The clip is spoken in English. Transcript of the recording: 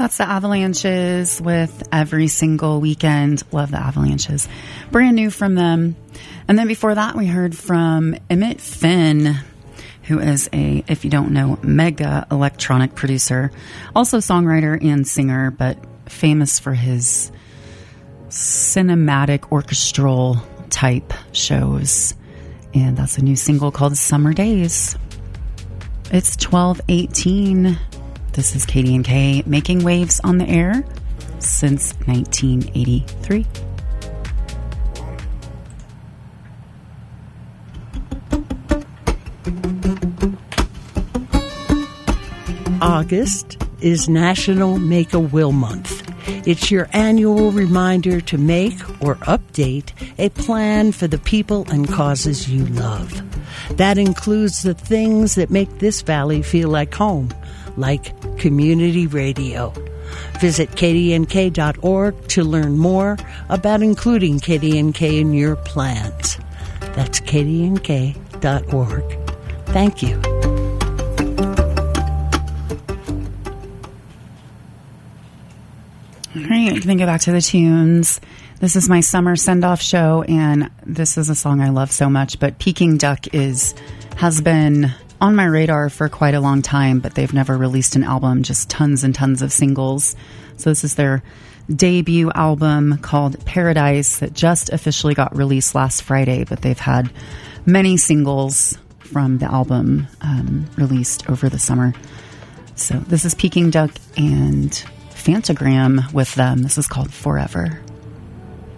That's the Avalanches with Every Single Weekend. Love the Avalanches. Brand new from them. And then before that, we heard from Emmett Finn, who is a, if you don't know, mega electronic producer. Also songwriter and singer, but famous for his cinematic orchestral type shows. And that's a new single called Summer Days. It's 12:18. This is Katie and Kay, making waves on the air since 1983. August is National Make-A-Will Month. It's your annual reminder to make or update a plan for the people and causes you love. That includes the things that make this valley feel like home, like community radio. Visit kdnk.org to learn more about including KDNK in your plans. That's kdnk.org. Thank you. All right, I'm going to go back to the tunes. This is my summer send-off show, and this is a song I love so much, but Peking Duck has been on my radar for quite a long time, but they've never released an album, just tons and tons of singles. So this is their debut album called Paradise that just officially got released last Friday, but they've had many singles from the album released over the summer. So this is Peking Duck and Fantagram with them. This is called Forever.